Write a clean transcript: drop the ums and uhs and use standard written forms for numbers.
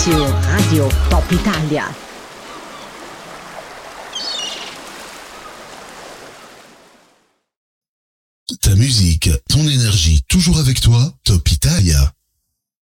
sur Radio Top Italia. Ta musique, ton énergie, toujours avec toi, Top Italia.